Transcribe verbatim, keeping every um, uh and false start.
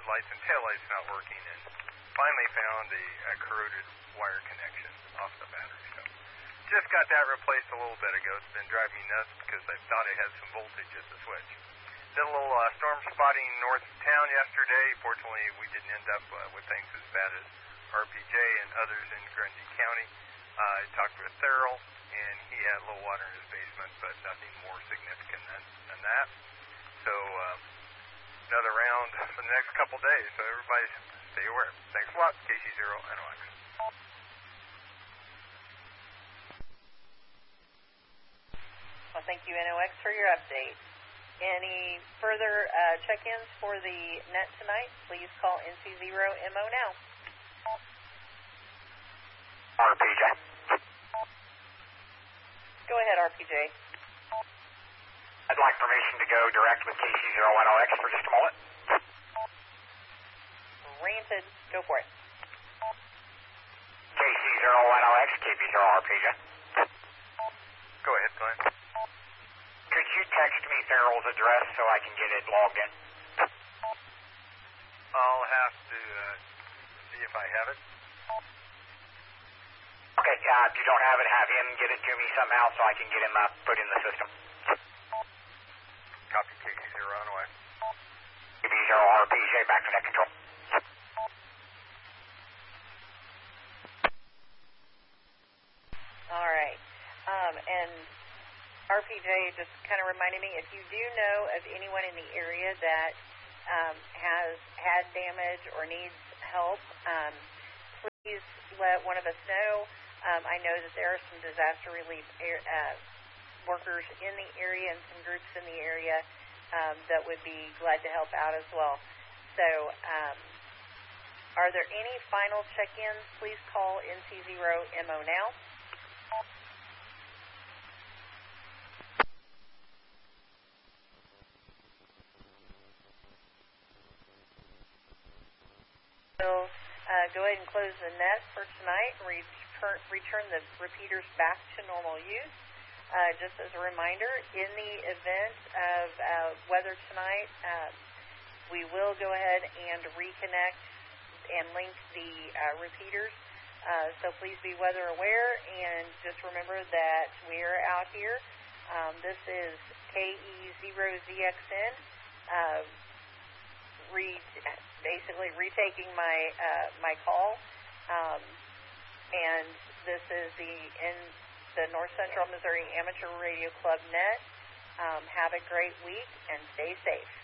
headlights and taillights not working, and finally found a, a corroded wire connection off the battery. So just got that replaced a little bit ago. It's been driving me nuts because I thought it had some voltage at the switch. Did a little uh, storm spotting north of town yesterday. Fortunately, we didn't end up uh, with things as bad as R P J and others in Grundy County. Uh, I talked with Thurl, and he had a little water in his basement, but nothing more significant than, than that. So uh, another round for the next couple days, so everybody stay aware. Thanks a lot, K C zero N O X. Well, thank you, N O X, for your update. Any further uh, check-ins for the net tonight, please call N C zero M O now. R P J. Go ahead, R P J. I'd like permission to go direct with K C zero N O X for just a moment. Granted. Go for it. K C zero N O X, K P zero R P J. Go ahead, Glenn. Could you text me Farrell's address so I can get it logged in? I'll have to uh, see if I have it. Okay, uh, if you don't have it, have him get it to me somehow so I can get him uh, put in the system. Copy, K C zero N O X. K P zero R P J, back to net control. All right. Um, and R P J just kind of reminded me, if you do know of anyone in the area that um, has had damage or needs help, um, please let one of us know. Um, I know that there are some disaster relief air, uh, workers in the area and some groups in the area um, that would be glad to help out as well. So um, are there any final check-ins? Please call N C zero M O now. So uh, go ahead and close the net for tonight and return, return the repeaters back to normal use. Uh, just as a reminder, in the event of uh, weather tonight, uh, we will go ahead and reconnect and link the uh, repeaters. Uh, so please be weather aware, and just remember that we are out here. Um, this is K E zero Z X N, uh, re basically retaking my uh, my call, um, and this is the in the North Central Missouri Amateur Radio Club net. Um, have a great week and stay safe.